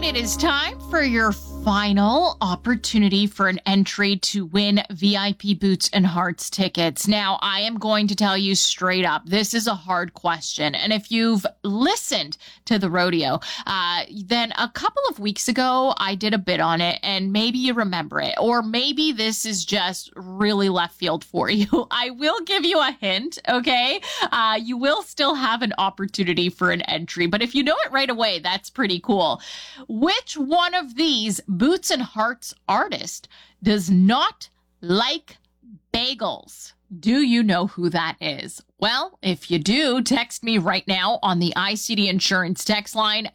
It is time for your final opportunity for an entry to win VIP Boots and Hearts tickets. Now, I am going to tell you straight up, this is a hard question. And if you've listened to the rodeo, then a couple of weeks ago, I did a bit on it, and maybe you remember it, or maybe this is just really left field for you. I will give you a hint, okay? You will still have an opportunity for an entry, but if you know it right away, that's pretty cool. Which one of these Boots and Hearts artist does not like bagels? Do you know who that is? Well, if you do, text me right now on the ICD Insurance text line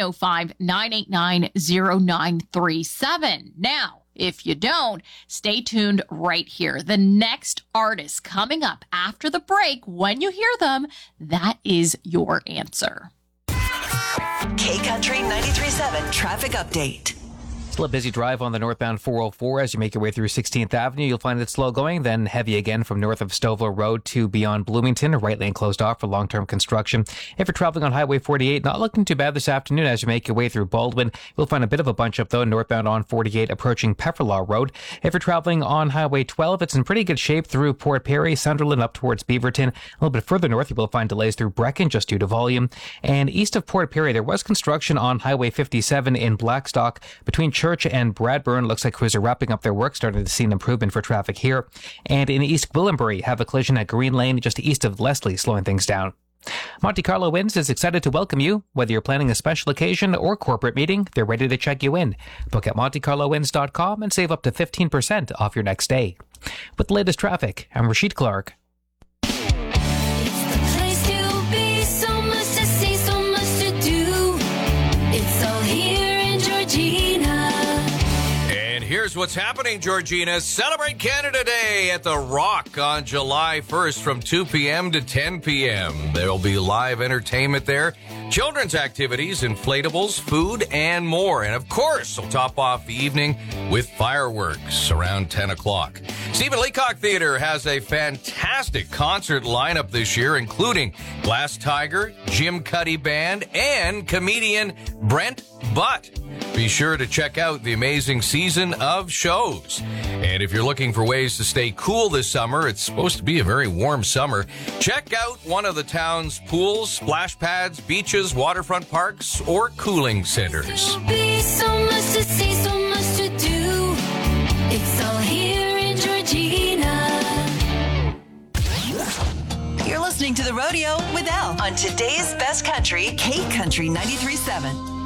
905-989-0937. Now, if you don't, stay tuned right here. The next artist coming up after the break, when you hear them, that is your answer. K-Country 93.7 Traffic Update. Still a busy drive on the northbound 404 as you make your way through 16th Avenue. You'll find it slow going, then heavy again from north of Stouffville Road to beyond Bloomington. Right lane closed off for long-term construction. If you're traveling on Highway 48, not looking too bad this afternoon as you make your way through Baldwin. You'll find a bit of a bunch up though northbound on 48 approaching Pefferlaw Road. If you're traveling on Highway 12, it's in pretty good shape through Port Perry, Sunderland up towards Beaverton. A little bit further north, you will find delays through Brecken just due to volume. And east of Port Perry, there was construction on Highway 57 in Blackstock between Church and Bradburn. Looks like crews are wrapping up their work, starting to see an improvement for traffic here. And in East Gwillimbury, have a collision at Green Lane just east of Leslie, slowing things down. Monte Carlo Winds is excited to welcome you. Whether you're planning a special occasion or corporate meeting, they're ready to check you in. Book at MonteCarloWinds.com and save up to 15% off your next stay. With the latest traffic, I'm Rashid Clark. Here's what's happening, Georgina. Celebrate Canada Day at The Rock on July 1st from 2 p.m. to 10 p.m. There will be live entertainment there, children's activities, inflatables, food, and more. And of course, we'll top off the evening with fireworks around 10 o'clock. Stephen Leacock Theatre has a fantastic concert lineup this year, including Glass Tiger, Jim Cuddy Band, and comedian Brent Butt. Be sure to check out the amazing season of shows. And if you're looking for ways to stay cool this summer, it's supposed to be a very warm summer, check out one of the town's pools, splash pads, beaches, waterfront parks, or cooling centers. So much to see, so much to do. It's all here in Georgina. You're listening to The Rodeo with Al on today's best country, K-Country 93.7.